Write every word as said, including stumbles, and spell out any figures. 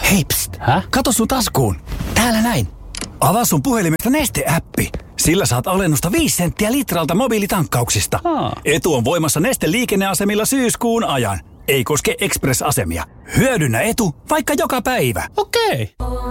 Hei pst, Häh? kato sun taskuun. Täällä näin. Avaa sun puhelimesta Neste-äppi. Sillä saat alennusta viisi senttiä litralta mobiilitankkauksista. Aa. Etu on voimassa Neste-liikenneasemilla syyskuun ajan. Ei koske Express-asemia. Hyödynnä etu vaikka joka päivä. Okei.